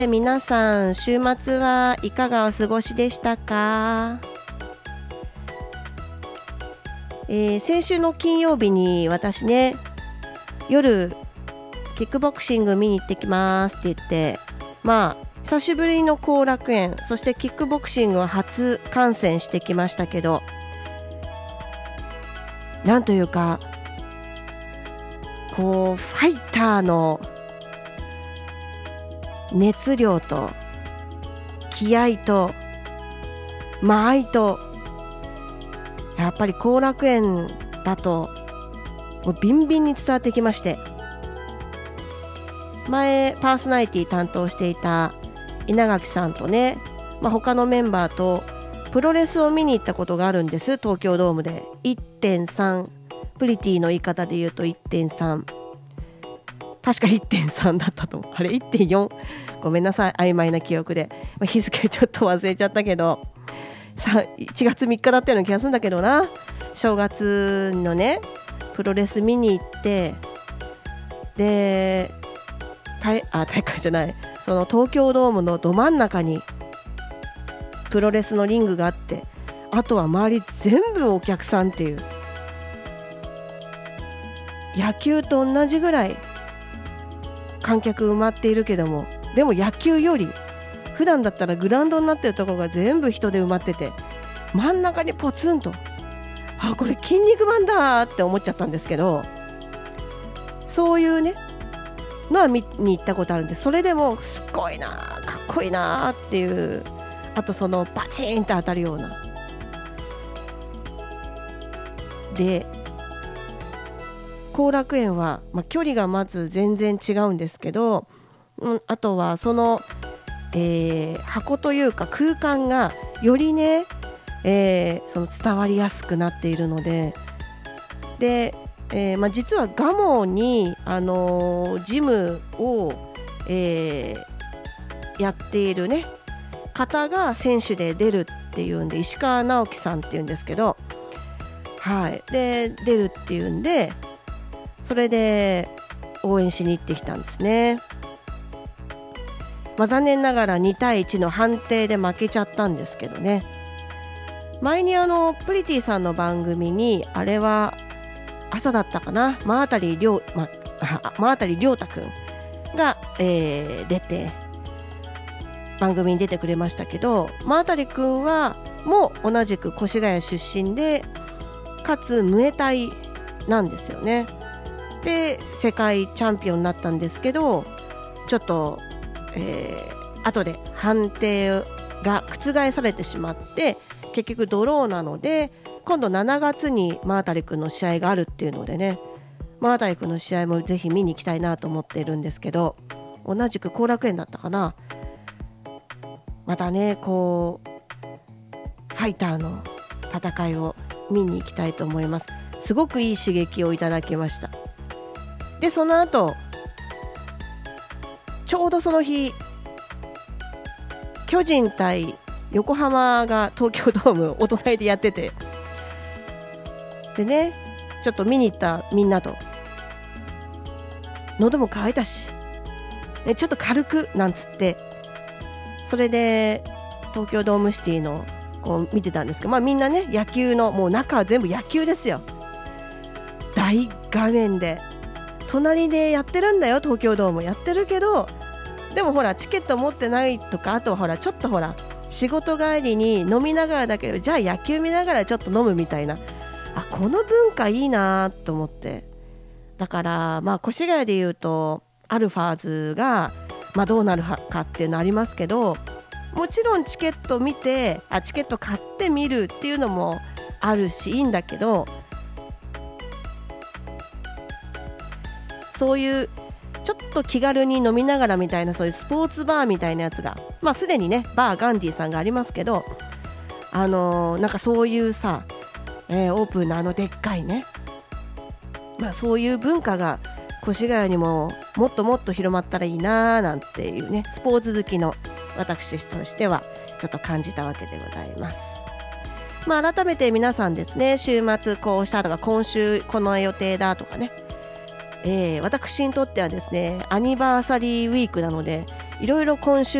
皆さん、週末はいかがお過ごしでしたか？先週の金曜日に私ね、夜キックボクシング見に行ってきますって言って、久しぶりの後楽園、そしてキックボクシングは初観戦してきましたけど、なんというかこうファイターの熱量と気合と間合いと、やっぱり後楽園だともうビンビンに伝わってきまして、前パーソナリティ担当していた稲垣さんとね、他のメンバーとプロレスを見に行ったことがあるんです。東京ドームで 1.3、 プリティの言い方で言うと 1.3、 確か 1.3 だったと思う。あれ 1.4、 ごめんなさい、曖昧な記憶で、日付ちょっと忘れちゃったけど、1月3日だったような気がするんだけどな。正月のねプロレス見に行って、で大会じゃない、その東京ドームのど真ん中にプロレスのリングがあって、あとは周り全部お客さんっていう、野球と同じぐらい観客埋まっているけども、でも野球より普段だったらグラウンドになってるところが全部人で埋まってて、真ん中にポツンと、これ筋肉マンだって思っちゃったんですけど、そういうねのは見に行ったことあるんです。それでもすごいな、かっこいいなっていう、あとそのバチンと当たるようなで、後楽園は、距離がまず全然違うんですけど、あとはその、箱というか空間がよりね、その伝わりやすくなっているので、実は蒲生に、ジムを、やっているね方が選手で出るっていうんで、石川直樹さんっていうんですけど、で出るっていうんで、それで応援しに行ってきたんですね。残念ながら2対1の判定で負けちゃったんですけどね。前にプリティさんの番組に、あれは朝だったかな、馬渡亮太くんが、出て番組に出てくれましたけど、馬渡くんはもう同じく越谷出身で、かつムエタイなんですよね。で世界チャンピオンになったんですけど、ちょっと、後で判定が覆されてしまって、結局ドローなので、今度7月に馬渡くんの試合があるっていうのでね、馬渡くんの試合もぜひ見に行きたいなと思っているんですけど、同じく後楽園だったかな。またねこうファイターの戦いを見に行きたいと思います。すごくいい刺激をいただきました。でその後、ちょうどその日巨人対横浜が東京ドームお隣でやってて、でねちょっと見に行ったみんなと、喉も渇いたし、ちょっと軽くなんつって、それで東京ドームシティのこう見てたんですけど、みんなね野球のもう中は全部野球ですよ。大画面で隣でやってるんだよ、東京ドームやってるけど、でもほらチケット持ってないとか、あとはほらちょっとほら仕事帰りに飲みながらだけど、じゃあ野球見ながらちょっと飲むみたいな、この文化いいなと思って、だから越谷でいうとアルファーズがどうなるかっていうのありますけど、もちろんチケット買ってみるっていうのもあるしいいんだけど、そういうちょっと気軽に飲みながらみたいな、そういうスポーツバーみたいなやつが、すでにねバーガンディさんがありますけど、なんかそういうさ、オープンなでっかいね、そういう文化が越谷にももっともっと広まったらいいななんていうね、スポーツ好きの私としてはちょっと感じたわけでございます。改めて皆さんですね、週末こうしたとか、今週この予定だとかね、私にとってはですねアニバーサリーウィークなので、 いろいろ今週